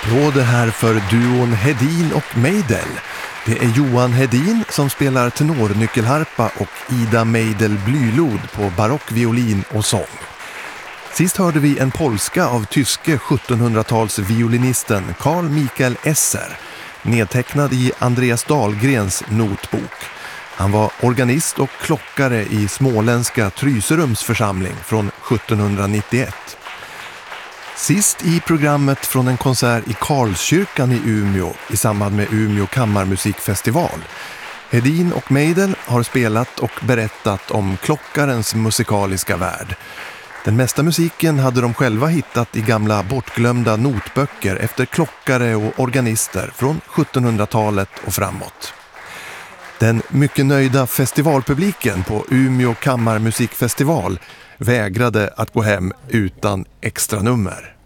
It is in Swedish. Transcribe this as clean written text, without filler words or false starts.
Råd här för duon Hedin och Meidel. Det är Johan Hedin som spelar tenornyckelharpa och Ida Meidel blylod på barockviolin och sång. Sist hörde vi en polska av tyske 1700-talsviolinisten Carl Michael Esser, nedtecknad i Andreas Dahlgrens notbok. Han var organist och klockare i småländska Tryserums församling från 1791. Sist i programmet från en konsert i Karlskyrkan i Umeå i samband med Umeå kammarmusikfestival. Hedin och Meidel har spelat och berättat om klockarens musikaliska värld. Den mesta musiken hade de själva hittat i gamla bortglömda notböcker efter klockare och organister från 1700-talet och framåt. Den mycket nöjda festivalpubliken på Umeå kammarmusikfestival vägrade att gå hem utan extra nummer.